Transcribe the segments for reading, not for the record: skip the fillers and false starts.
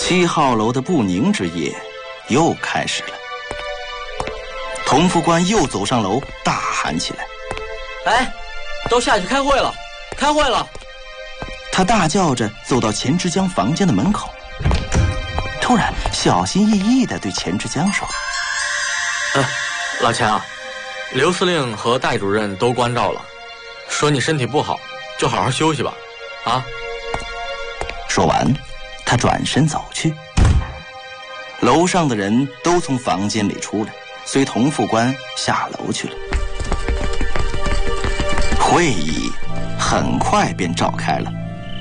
7号楼的不宁之夜又开始了。童副官又走上楼，大喊起来：“ 哎，都下去开会了，开会了！” 他大叫着走到钱之江房间的门口，突然小心翼翼地对钱之江说：“ 老钱啊，刘司令和戴主任都关照了，说你身体不好，就好好休息吧，啊。” 说完，他转身走去。楼上的人都从房间里出来，随童副官下楼去了。会议很快便召开了。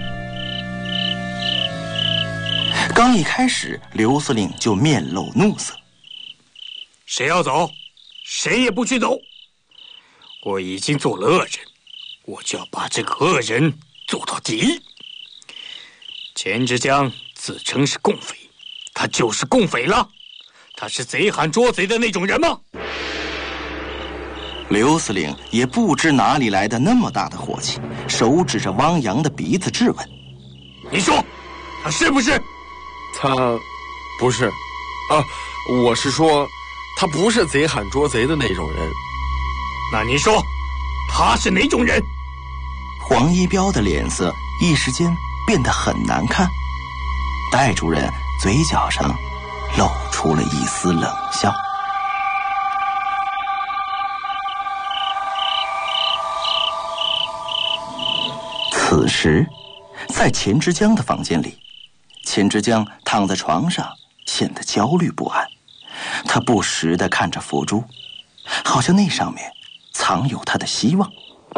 刚一开始，刘司令就面露怒色：“ 谁要走，谁也不许走！我已经做了恶人，我就要把这个恶人做到底。钱之江自称是共匪，他就是共匪了。他是贼喊捉贼的那种人吗？” 刘司令也不知哪里来的那么大的火气，手指着汪洋的鼻子质问：“ 你说，他是不是？”“ 他不是，我是说，他不是贼喊捉贼的那种人。”“ 那你说，他是哪种人？” 黄一彪的脸色一时间变得很难看，戴主任嘴角上露出了一丝冷笑。此时，在钱之江的房间里，钱之江躺在床上，显得焦虑不安。他不时地看着佛珠，好像那上面藏有他的希望。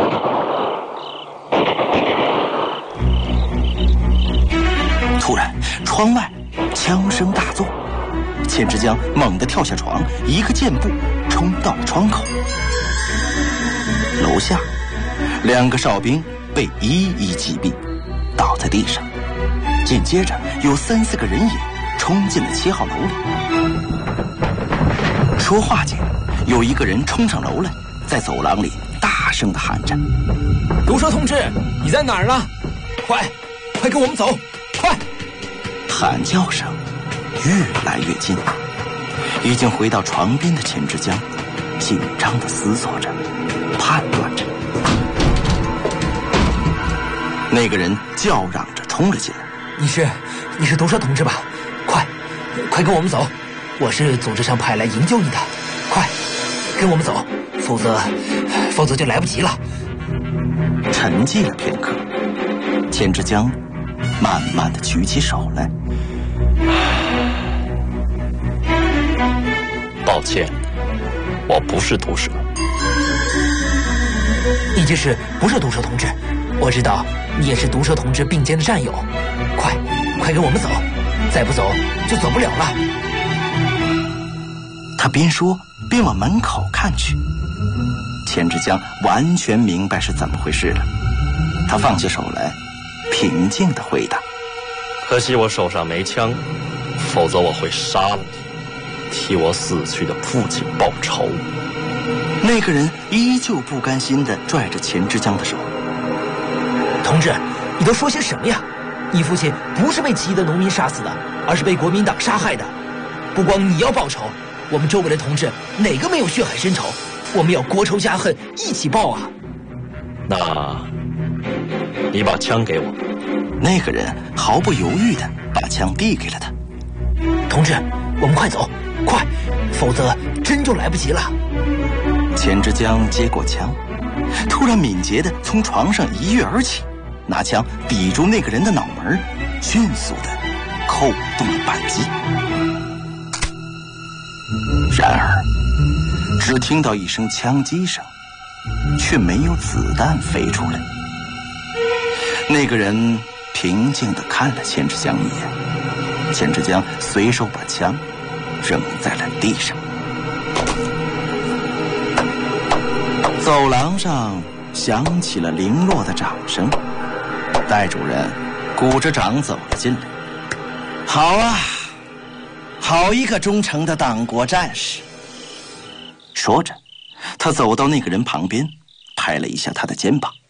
突然，窗外枪声大作，钱之江猛地跳下床，一个箭步冲到了窗口。楼下2个哨兵被一一击毙，倒在地上。紧接着有3、4个人影冲进了7号楼里。说话间，有一个人冲上楼来，在走廊里大声地喊着：“ 毒蛇同志，你在哪儿呢？快跟我们走，快！” 喊叫声越来越近，已经回到床边的钱之江紧张地思索着，判断着。那个人叫嚷着冲了进来：“ 你是毒蛇同志吧？快跟我们走！我是组织上派来营救你的，快跟我们走，否则就来不及了。” 沉寂了片刻，钱之江慢慢地举起手来：“ 抱歉，我不是毒蛇。”“ 你就是不是毒蛇同志？我知道你也是毒蛇同志并肩的战友，快跟我们走，再不走就走不了了。” 他边说边往门口看去。钱之江完全明白是怎么回事了，他放下手来，平静地回答：“ 可惜我手上没枪，否则我会杀了你，替我死去的父亲报仇。” 那个人依旧不甘心地拽着钱之江的手：“ 同志，你都说些什么呀？你父亲不是被起义的农民杀死的，而是被国民党杀害的。不光你要报仇，我们周围的同志哪个没有血海深仇？我们要国仇家恨一起报啊！”“ 那你把枪给我。” 那个人毫不犹豫地把枪递给了他。 “同志，我们快走，快，否则真就来不及了。” 钱之江接过枪，突然敏捷地从床上一跃而起，拿枪抵住那个人的脑门，迅速地扣动了扳机。然而，只听到一声枪击声，却没有子弹飞出来。那个人平静地看了钱之江一眼，钱之江随手把枪扔在了地上。走廊上响起了零落的掌声，戴主任鼓着掌走了进来。“好啊，好一个忠诚的党国战士！”说着，他走到那个人旁边，拍了一下他的肩膀。